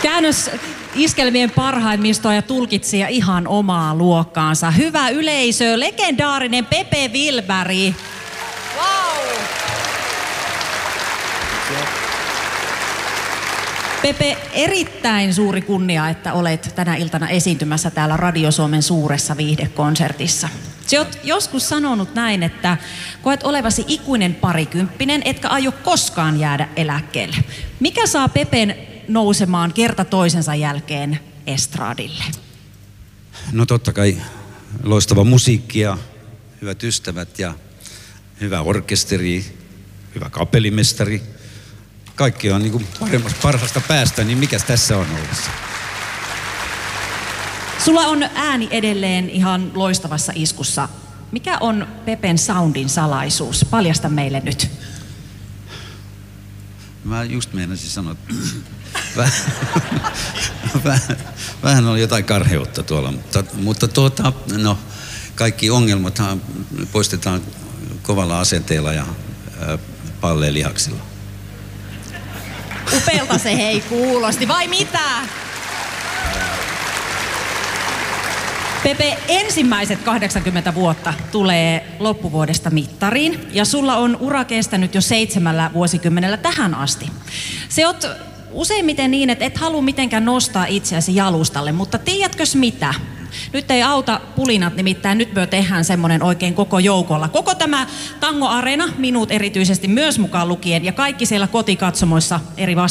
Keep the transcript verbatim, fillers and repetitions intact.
Käännös iskelmien parhaimmistoa ja tulkitsija ihan omaa luokkaansa. Hyvä yleisö, legendaarinen Pepe Wilberg. Wow! Pepe, erittäin suuri kunnia, että olet tänä iltana esiintymässä täällä Radio Suomen suuressa viihdekonsertissa. Sä oot joskus sanonut näin, että koet olevasi ikuinen parikymppinen, etkä aio koskaan jäädä eläkkeelle. Mikä saa Pepen nousemaan kerta toisensa jälkeen estradille? No totta kai loistava musiikki ja hyvät ystävät ja hyvä orkesteri, hyvä kapellimestari. Kaikki on niin kuin parhaasta päästä, niin mikäs tässä on ollessa? Sulla on ääni edelleen ihan loistavassa iskussa. Mikä on Pepen soundin salaisuus? Paljasta meille nyt. Mä just meinasin sanoa, että vähän, vähän, vähän oli jotain karheutta tuolla, mutta, mutta tuota, no, kaikki ongelmat poistetaan kovalla asenteella ja äh, palleelihaksilla. Upealta se hei kuulosti, vai mitä? Pepe, ensimmäiset kahdeksankymmentä vuotta tulee loppuvuodesta mittariin ja sulla on ura kestänyt jo seitsemällä vuosikymmenellä tähän asti. Se oot useimmiten niin, että et halua mitenkään nostaa itseäsi jalustalle, mutta tiedätkös mitä? Nyt ei auta pulinat, nimittäin nyt me tehdään semmonen oikein koko joukolla. Koko tämä Tango Areena, minut erityisesti myös mukaan lukien ja kaikki siellä kotikatsomoissa eri vasta